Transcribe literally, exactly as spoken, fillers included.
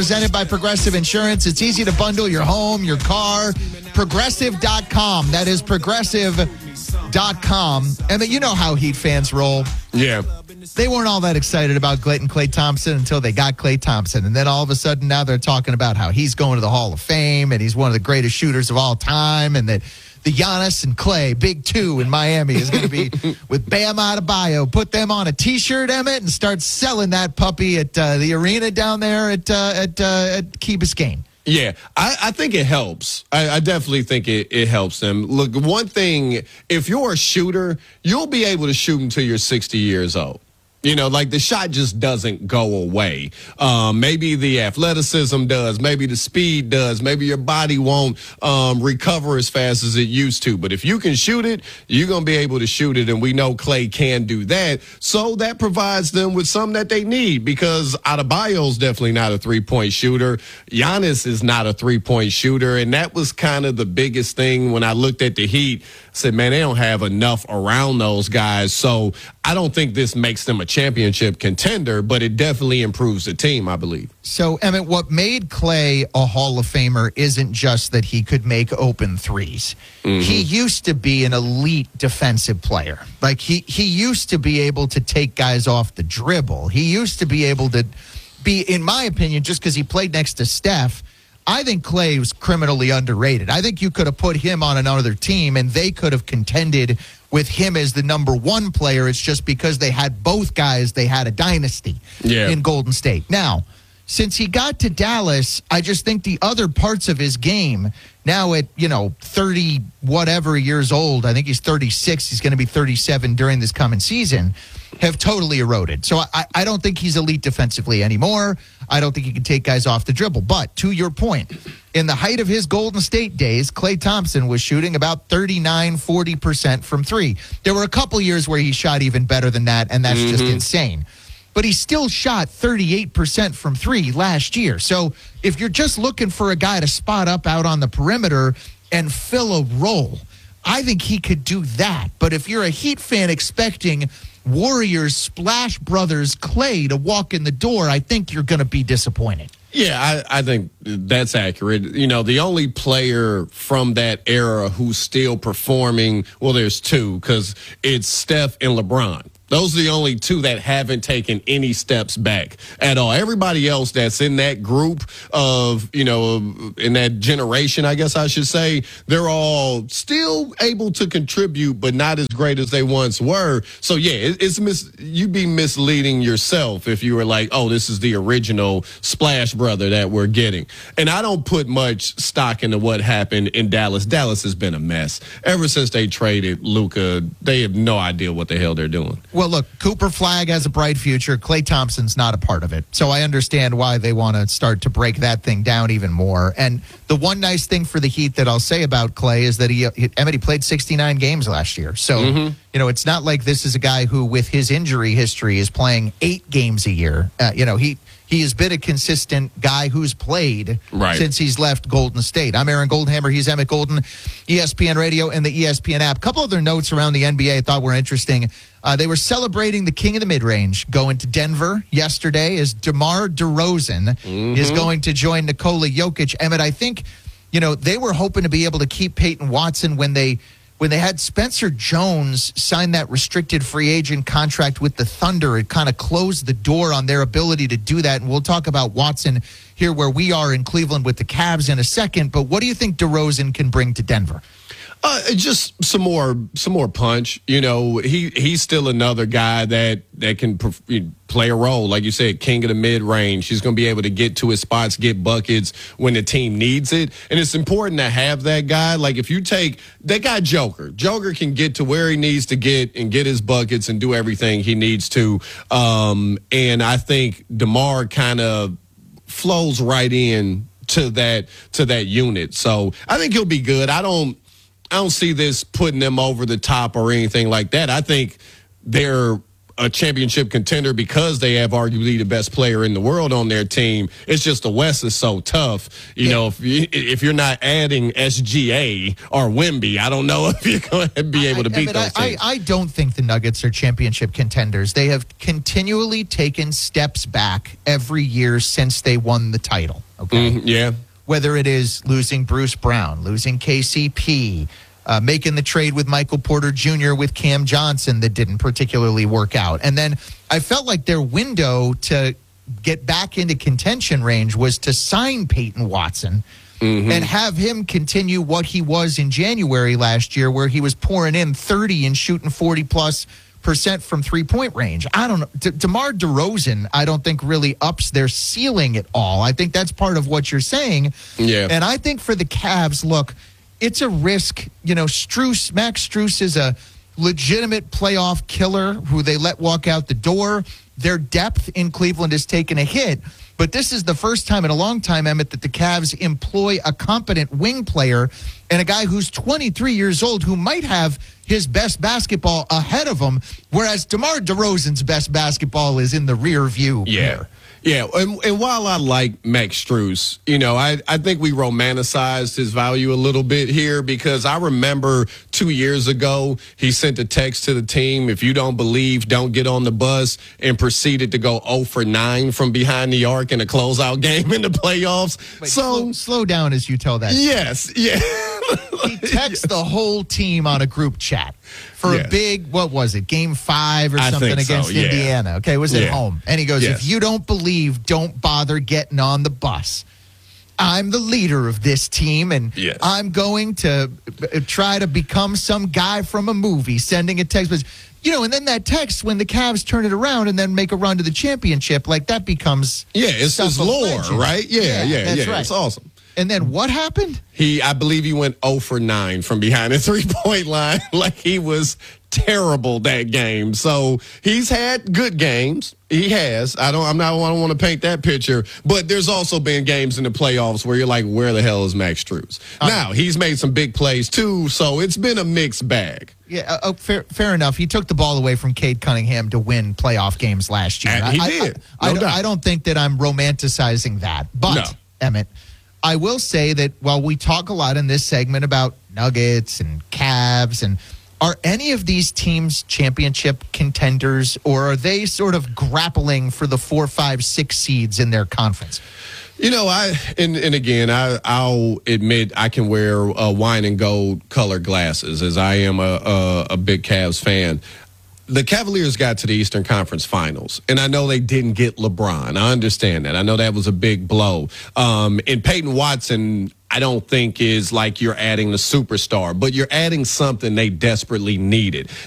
Presented by Progressive Insurance. It's easy to bundle your home, your car. Progressive dot com. That is Progressive dot com. And you know how Heat fans roll. Yeah. They weren't all that excited about Clayton Klay Thompson until they got Klay Thompson. And then all of a sudden now they're talking about how he's going to the Hall of Fame and he's one of the greatest shooters of all time, and that the Giannis and Klay big two in Miami is going to be with Bam Adebayo. Put them on a T-shirt, Emmett, and start selling that puppy at uh, the arena down there at uh, at, uh, at Key Biscayne. Yeah, I, I think it helps. I, I definitely think it, it helps them. Look, one thing, if you're a shooter, you'll be able to shoot until you're sixty years old. You know, like the shot just doesn't go away. Um, maybe the athleticism does. Maybe the speed does. Maybe your body won't um, recover as fast as it used to. But if you can shoot it, you're going to be able to shoot it. And we know Klay can do that. So that provides them with something that they need, because Adebayo's definitely not a three-point shooter. Giannis is not a three-point shooter. And that was kind of the biggest thing when I looked at the Heat. I said, man, they don't have enough around those guys. So I don't think this makes them a championship contender, but it definitely improves the team, I believe. So, Emmett, what made Klay a Hall of Famer isn't just that he could make open threes. Mm-hmm. He used to be an elite defensive player. Like, he, he used to be able to take guys off the dribble. He used to be able to be, in my opinion, just because he played next to Steph, I think Klay was criminally underrated. I think you could have put him on another team and they could have contended with him as the number one player. It's just because they had both guys, they had a dynasty yeah. in Golden State. Now, since he got to Dallas, I just think the other parts of his game, now at, you know, thirty whatever years old, I think he's thirty-six, he's going to be thirty-seven during this coming season, have totally eroded. So I, I don't think he's elite defensively anymore. I don't think he can take guys off the dribble. But to your point, in the height of his Golden State days, Klay Thompson was shooting about thirty-nine, forty percent from three. There were a couple years where he shot even better than that, and that's mm-hmm. just insane. But he still shot thirty-eight percent from three last year. So if you're just looking for a guy to spot up out on the perimeter and fill a role, I think he could do that. But if you're a Heat fan expecting Warriors Splash Brothers Klay to walk in the door, I think you're going to be disappointed. Yeah, I, I think that's accurate. You know, the only player from that era who's still performing, well, there's two, because it's Steph and LeBron. Those are the only two that haven't taken any steps back at all. Everybody else that's in that group of, you know, in that generation, I guess I should say, they're all still able to contribute, but not as great as they once were. So, yeah, it, it's mis- you'd be misleading yourself if you were like, oh, this is the original Splash Brother that we're getting. And I don't put much stock into what happened in Dallas. Dallas has been a mess. Ever since they traded Luka, they have no idea what the hell they're doing. Well, look, Cooper Flagg has a bright future. Klay Thompson's not a part of it. So I understand why they want to start to break that thing down even more. And the one nice thing for the Heat that I'll say about Klay is that he, he Emmett, he played sixty-nine games last year. So, mm-hmm. you know, it's not like this is a guy who, with his injury history, is playing eight games a year. Uh, you know, he... He has been a consistent guy who's played right. since he's left Golden State. I'm Aaron Goldhammer. He's Emmett Golden, E S P N Radio and the E S P N app. A couple other notes around the N B A I thought were interesting. Uh, they were celebrating the king of the mid-range going to Denver yesterday as DeMar DeRozan mm-hmm. is going to join Nikola Jokic. Emmett, I think, you know, they were hoping to be able to keep Peyton Watson when they – When they had Spencer Jones sign that restricted free agent contract with the Thunder, it kind of closed the door on their ability to do that. And we'll talk about Watson here where we are in Cleveland with the Cavs in a second. But what do you think DeRozan can bring to Denver? Uh, just some more, some more punch. You know, he he's still another guy that that can play a role, like you said, king of the mid range. He's going to be able to get to his spots, get buckets when the team needs it, and it's important to have that guy. Like if you take that guy, Joker, Joker can get to where he needs to get and get his buckets and do everything he needs to. Um, and I think DeMar kind of flows right in to that to that unit. So I think he'll be good. I don't. I don't see this putting them over the top or anything like that. I think they're a championship contender because they have arguably the best player in the world on their team. It's just the West is so tough. You yeah. know, if, you, if you're not adding S G A or Wemby, I don't know if you're going to be able to beat I, those I, teams. I, I don't think the Nuggets are championship contenders. They have continually taken steps back every year since they won the title. Okay, mm, yeah. Whether it is losing Bruce Brown, losing K C P, Uh, making the trade with Michael Porter Junior with Cam Johnson that didn't particularly work out. And then I felt like their window to get back into contention range was to sign Peyton Watson mm-hmm. and have him continue what he was in January last year, where he was pouring in thirty and shooting forty plus percent from three-point range. I don't know. De- DeMar DeRozan, I don't think really ups their ceiling at all. I think that's part of what you're saying. Yeah. And I think for the Cavs, look, it's a risk. You know, Strus, Max Strus is a legitimate playoff killer who they let walk out the door. Their depth in Cleveland has taken a hit, but this is the first time in a long time, Emmett, that the Cavs employ a competent wing player and a guy who's twenty-three years old who might have his best basketball ahead of him, whereas DeMar DeRozan's best basketball is in the rear view. Yeah. Here. Yeah, and, and while I like Max Strus, you know, I, I think we romanticized his value a little bit here because I remember two years ago he sent a text to the team, if you don't believe, don't get on the bus, and proceeded to go oh for nine from behind the arc in a closeout game in the playoffs. Wait, so slow, slow down as you tell that. Yes, yeah. He texts the whole team on a group chat for yes. a big, what was it, game five or I something think so, against yeah. Indiana. Okay, it was at Yeah. home. And he goes, Yes. if you don't believe, don't bother getting on the bus. I'm the leader of this team, and Yes. I'm going to uh, try to become some guy from a movie, sending a text message. You know, and then that text, when the Cavs turn it around and then make a run to the championship, like that becomes Yeah, it's stuff his of lore, legend. right? Yeah, Yeah, yeah, that's yeah. right. It's awesome. And then what happened? He, I believe he went oh for nine from behind the three-point line. Like he was terrible that game. So he's had good games. He has. I don't. I'm not. I don't want to paint that picture. But there's also been games in the playoffs where you're like, where the hell is Max Strus? Uh, now he's made some big plays too. So it's been a mixed bag. Yeah, uh, fair, fair enough. He took the ball away from Cade Cunningham to win playoff games last year. And he I, did. I, I, No I, don't, doubt. I don't think that I'm romanticizing that. But, No. Emmett, I will say that while we talk a lot in this segment about Nuggets and Cavs, and are any of these teams championship contenders, or are they sort of grappling for the four, five, six seeds in their conference? You know, I and, and again, I, I'll admit I can wear uh, wine and gold colored glasses, as I am a, a, a big Cavs fan. The Cavaliers got to the Eastern Conference Finals, and I know they didn't get LeBron. I understand that. I know that was a big blow. Um, and Peyton Watson, I don't think is like you're adding the superstar, but you're adding something they desperately needed.